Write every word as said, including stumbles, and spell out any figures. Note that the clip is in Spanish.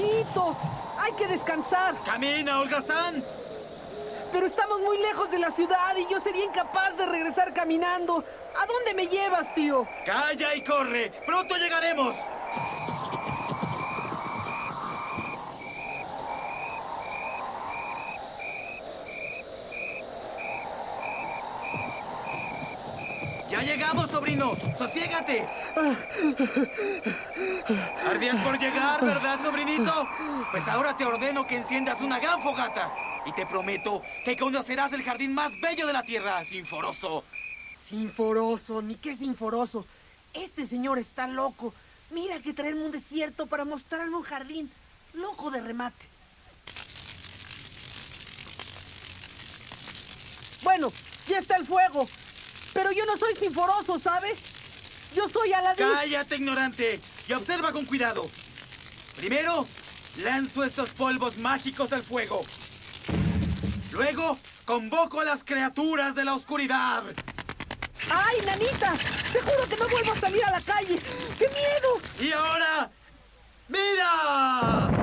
bonito. Hay que descansar. ¡Camina, Holgazán! Pero estamos muy lejos de la ciudad y yo sería incapaz de regresar caminando. ¿A dónde me llevas, tío? ¡Calla y corre! ¡Pronto llegaremos! ¡Ya llegamos, sobrino! ¡Sosiégate! Ardías por llegar, ¿verdad, sobrinito? Pues ahora te ordeno que enciendas una gran fogata. Y te prometo que conocerás el jardín más bello de la tierra, Sinforoso. Sinforoso, ni qué Sinforoso. Este señor está loco. Mira que traerme un desierto para mostrarme un jardín. Loco de remate. Bueno, ya está el fuego. Pero yo no soy Sinforoso, ¿sabes? Yo soy Aladín. ¡Cállate, ignorante! Y observa con cuidado. Primero, lanzo estos polvos mágicos al fuego. Luego, convoco a las criaturas de la oscuridad. ¡Ay, nanita! Te juro que no vuelvo a salir a la calle. ¡Qué miedo! Y ahora, ¡mira!